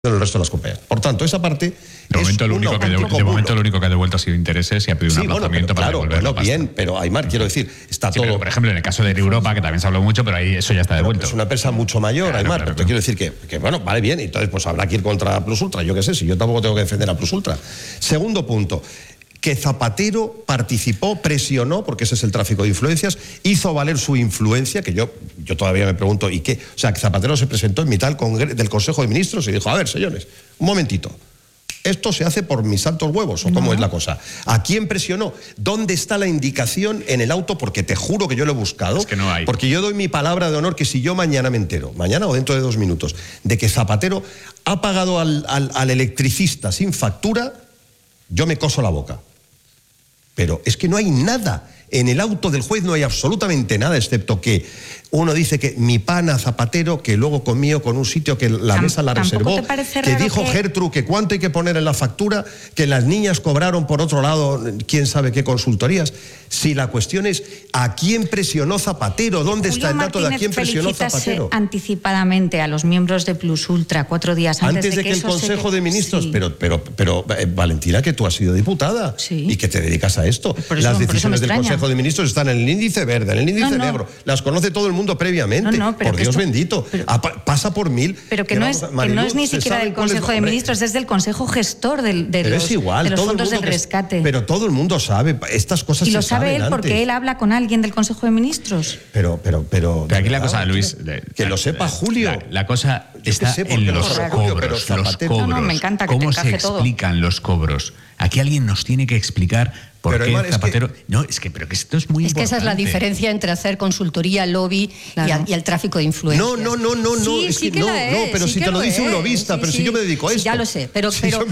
en el resto de las compañías. Por tanto, esa parte de momento lo único que ha devuelto ha sido intereses y ha pedido un aplazamiento para devolver la pasta. Bien, pero Aymar, quiero decir, está todo... Pero, por ejemplo, en el caso de Europa, que también se habló mucho, pero ahí eso ya está devuelto. Es una empresa mucho mayor, Aymar, pero te quiero decir que, bueno, vale bien, entonces pues habrá que ir contra Plus Ultra, yo qué sé, si yo tampoco tengo que defender a Plus Ultra. Segundo punto, que Zapatero participó, presionó, porque ese es el tráfico de influencias, hizo valer su influencia, que yo todavía me pregunto, ¿y qué? O sea, que Zapatero se presentó en mitad del Consejo de Ministros y dijo, a ver, señores, un momentito, ¿esto se hace por mis santos huevos o cómo es la cosa? ¿A quién presionó? ¿Dónde está la indicación en el auto? Porque te juro que yo lo he buscado. Es que no hay. Porque yo doy mi palabra de honor que si yo mañana me entero, mañana o dentro de 2 minutos, de que Zapatero ha pagado al electricista sin factura, yo me coso la boca. Pero es que no hay nada. En el auto del juez no hay absolutamente nada, excepto que uno dice que mi pana Zapatero, que luego comió con un sitio que la mesa la reservó, que dijo Gertrude que cuánto hay que poner en la factura, que las niñas cobraron por otro lado quién sabe qué consultorías. Si la cuestión es ¿a quién presionó Zapatero? ¿Dónde está el dato de a quién presionó Zapatero? Anticipadamente a los miembros de Plus Ultra 4 días antes de que el Consejo de Ministros, sí. pero Valentina, que tú has sido diputada y que te dedicas a esto. Las decisiones del Consejo de Ministros están en el índice verde, en el índice negro, las conoce todo el mundo previamente, por Dios bendito, pasa por 1000. Pero que no es ni siquiera del Consejo de Ministros, es del Consejo Gestor de los fondos del rescate. Pero todo el mundo sabe, estas cosas se saben. Y lo sabe él porque él habla con alguien del Consejo de Ministros. Pero aquí la cosa, Luis... Que lo sepa Julio. La cosa está en los cobros. Me encanta que ¿Cómo se explican los cobros? Aquí alguien nos tiene que explicar por qué Zapatero... pero que esto es muy importante. Es que esa es la diferencia entre hacer consultoría, lobby y el tráfico de influencias. Pero si te lo dice un lobista, pero si yo me dedico a esto. Ya lo sé, pero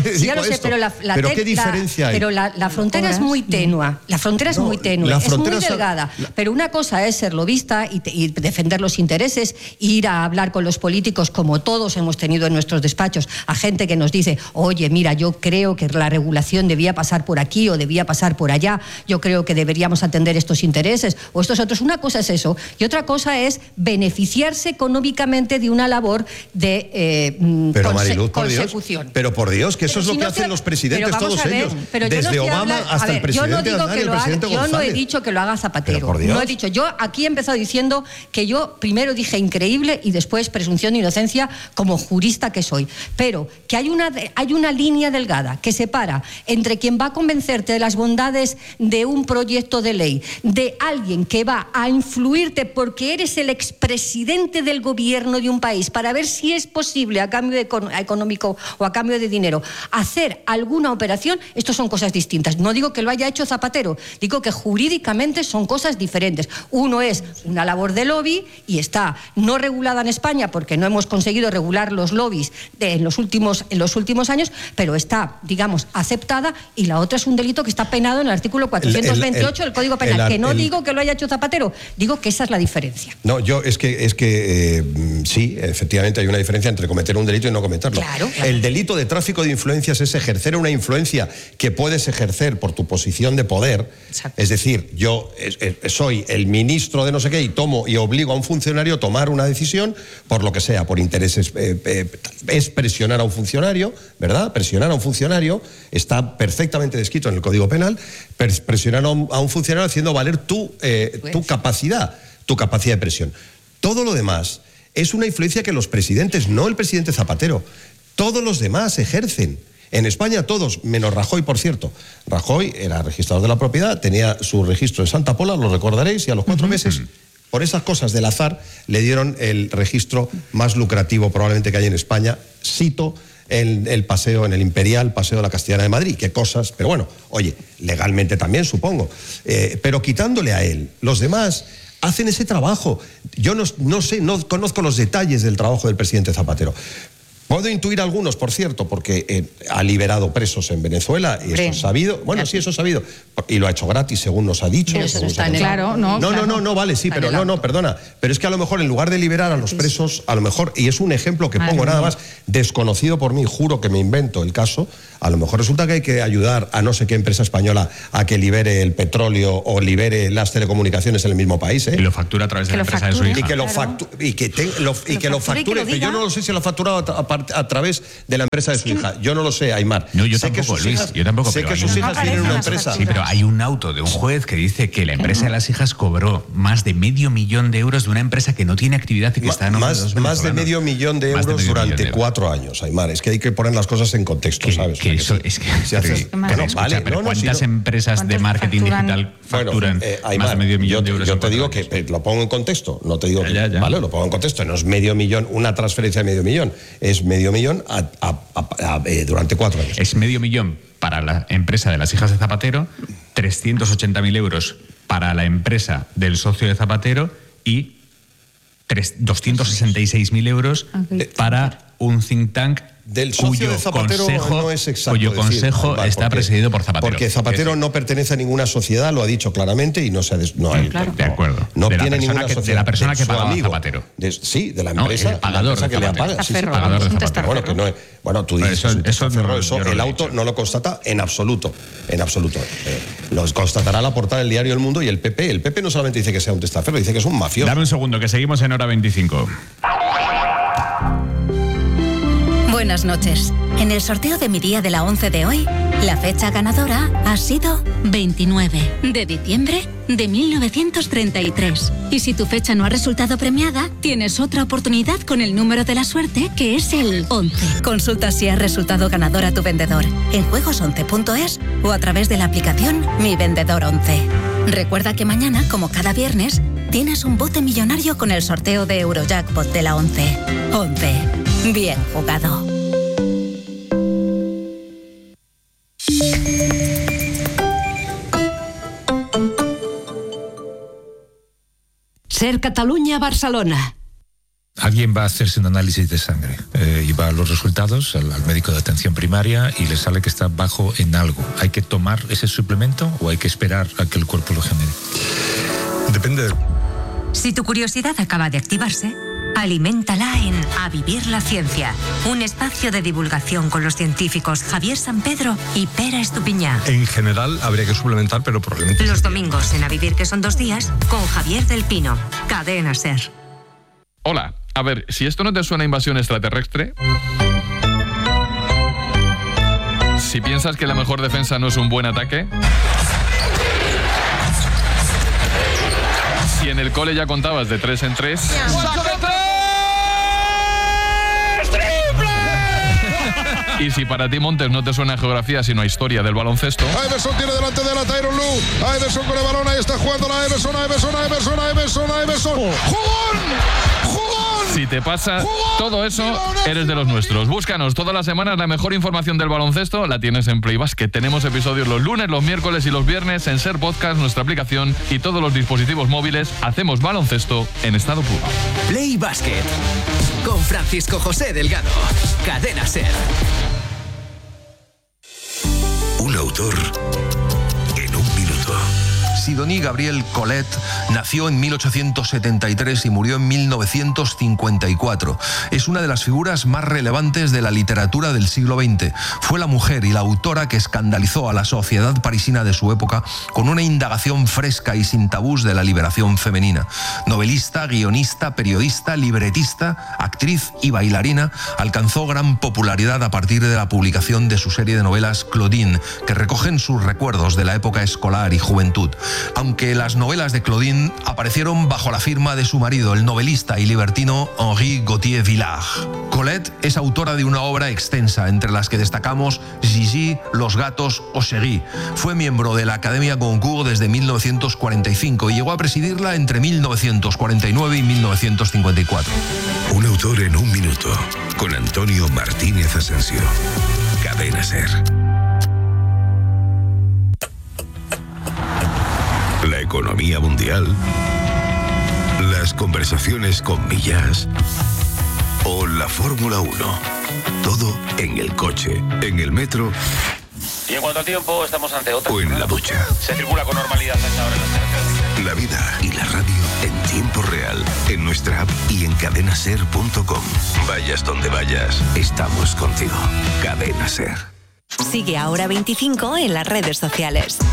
¿qué diferencia hay? Pero la frontera es muy tenue. La frontera es muy tenue, es muy delgada. Pero una cosa es ser lobista y defender los intereses, ir a hablar con los políticos, como todos hemos tenido en nuestros despachos, a gente que nos dice, oye, mira, yo creo que la regulación debía pasar por aquí o debía pasar por allá, yo creo que deberíamos atender estos intereses o estos otros. Una cosa es eso y otra cosa es beneficiarse económicamente de una labor de consecución. Pero por Dios, que eso es lo que hacen los presidentes todos ellos, desde Obama hasta el presidente Aznar y el presidente González. Yo no he dicho que lo haga Zapatero, no he dicho. Yo aquí he empezado diciendo que yo primero dije increíble y después presunción de inocencia como jurista que soy, pero que hay una línea delgada que separa entre quien va a convencerte de las bondades de un proyecto de ley, de alguien que va a influirte porque eres el expresidente del gobierno de un país para ver si es posible a cambio económico o a cambio de dinero hacer alguna operación. Estos son cosas distintas. No digo que lo haya hecho Zapatero, digo que jurídicamente son cosas diferentes. Uno es una labor de lobby y está no regulada en España porque no hemos conseguido regular los lobbies en los últimos años, pero está, digamos, aceptada, y la otra es un delito que está penado en el artículo 428 del Código Penal, que no digo que lo haya hecho Zapatero, digo que esa es la diferencia. No, es que sí, efectivamente hay una diferencia entre cometer un delito y no cometerlo. Claro. El delito de tráfico de influencias es ejercer una influencia que puedes ejercer por tu posición de poder. Exacto. Es decir, yo soy el ministro de no sé qué y tomo y obligo a un funcionario a tomar una decisión por lo que sea, por intereses. Es presionar a un funcionario, ¿verdad? Presionar a un funcionario está perfectamente descrito en el Código Penal. Presionar a un funcionario haciendo valer tu capacidad de presión. Todo lo demás es una influencia que los presidentes, no el presidente Zapatero, todos los demás ejercen. En España todos, menos Rajoy, por cierto. Rajoy era registrador de la propiedad, tenía su registro en Santa Pola, lo recordaréis, y a los 4 meses, por esas cosas del azar, le dieron el registro más lucrativo probablemente que hay en España. Cito en el Imperial Paseo de la Castellana de Madrid. Qué cosas, pero bueno, oye, legalmente también supongo. Pero quitándole a él, los demás hacen ese trabajo. Yo no sé, no conozco los detalles del trabajo del presidente Zapatero. Puedo intuir algunos, por cierto, porque ha liberado presos en Venezuela, y eso es sabido. Bueno, sí, eso es sabido. Y lo ha hecho gratis, según nos ha dicho. Eso está en el... Claro, no, vale, sí, pero no, perdona. Pero es que a lo mejor en lugar de liberar a los presos, a lo mejor, y es un ejemplo que pongo nada más, desconocido por mí, juro que me invento el caso, a lo mejor resulta que hay que ayudar a no sé qué empresa española a que libere el petróleo o libere las telecomunicaciones en el mismo país. Y lo factura a través de la empresa de su hija. Y que lo facture, pero yo no sé si lo ha facturado a través de la empresa de su hija. Yo no lo sé, Aymar. No, yo tampoco, Luis. Yo tampoco. Sé que sus hijas tienen una empresa. Sí, pero hay un auto de un juez que dice que la empresa de las hijas cobró más de $500,000 de una empresa que no tiene actividad y que está en más de $500,000 durante 4 años, Aymar. Es que hay que poner las cosas en contexto, ¿sabes? ¿Cuántas empresas de marketing digital facturan más de $500,000? Yo te digo que lo pongo en contexto, no te digo que, ¿vale? Lo pongo en contexto, no es $500,000, una transferencia de $500,000, es $500,000 durante 4 años. Es $500,000 para la empresa de las hijas de Zapatero, 380.000 euros para la empresa del socio de Zapatero y 266.000 euros para un think tank del socio de Zapatero no es exacto cuyo consejo está presidido por Zapatero. Porque Zapatero no pertenece a ninguna sociedad, lo ha dicho claramente y no se ha... De acuerdo. No tiene ninguna sociedad. De la persona que pagaba a Zapatero. Sí, de la empresa. El pagador que le paga. Pagador de Zapatero. Bueno, tú dices eso el auto no lo constata en absoluto. En absoluto. Lo constatará la portada del diario El Mundo y el PP. El PP no solamente dice que sea un testaferro, dice que es un mafioso. Dame un segundo, que seguimos en hora 25. Buenas noches. En el sorteo de mi día de la 11 de hoy, la fecha ganadora ha sido 29 de diciembre de 1933. Y si tu fecha no ha resultado premiada, tienes otra oportunidad con el número de la suerte, que es el 11. Consulta si has resultado ganador a tu vendedor en juegos11.es o a través de la aplicación Mi Vendedor 11. Recuerda que mañana, como cada viernes, tienes un bote millonario con el sorteo de Eurojackpot de la 11. 11. Bien jugado. Ser Catalunya-Barcelona. Alguien va a hacerse un análisis de sangre y va a los resultados al médico de atención primaria y le sale que está bajo en algo. ¿Hay que tomar ese suplemento o hay que esperar a que el cuerpo lo genere? Depende. Si tu curiosidad acaba de activarse, aliméntala en A Vivir la Ciencia, un espacio de divulgación con los científicos Javier Sampedro y Pera Estupiñá. En general habría que suplementar, pero probablemente... Los domingos en A Vivir, que son 2 días, con Javier del Pino, Cadena SER. Hola, a ver, si esto no te suena a invasión extraterrestre... Si piensas que la mejor defensa no es un buen ataque... Si en el cole ya contabas de 3 en 3... Y si para ti, Montes, no te suena a geografía, sino a historia del baloncesto... Iverson tiene delante de la Tyronn Lue. Iverson con el balón, ahí está jugando la Iverson. ¡Jugón! Si te pasa todo eso, eres de los nuestros. Búscanos todas las semanas, la mejor información del baloncesto la tienes en Play Basket. Tenemos episodios los lunes, los miércoles y los viernes en SER Podcast, nuestra aplicación y todos los dispositivos móviles. Hacemos baloncesto en estado puro. Play Basket con Francisco José Delgado. Cadena SER. Un autor en un minuto. Sidonie Gabrielle Colette nació en 1873 y murió en 1954. Es una de las figuras más relevantes de la literatura del siglo XX. Fue la mujer y la autora que escandalizó a la sociedad parisina de su época con una indagación fresca y sin tabús de la liberación femenina. Novelista, guionista, periodista, libretista, actriz y bailarina, alcanzó gran popularidad a partir de la publicación de su serie de novelas Claudine, que recogen sus recuerdos de la época escolar y juventud. Aunque las novelas de Claudine aparecieron bajo la firma de su marido, el novelista y libertino Henri Gauthier-Villars. Colette es autora de una obra extensa, entre las que destacamos Gigi, Los gatos o Chérie. Fue miembro de la Academia Goncourt desde 1945 y llegó a presidirla entre 1949 y 1954. Un autor en un minuto, con Antonio Martínez Asensio. Cadena SER. La economía mundial, las conversaciones con Millás o la Fórmula 1. Todo en el coche, en el metro. Y en cuanto al tiempo, estamos ante otra. O en la ducha. Se circula con normalidad hasta ahora en las carreteras. La vida y la radio en tiempo real, en nuestra app y en cadenaser.com. Vayas donde vayas, estamos contigo. Cadena SER. Sigue Ahora 25 en las redes sociales.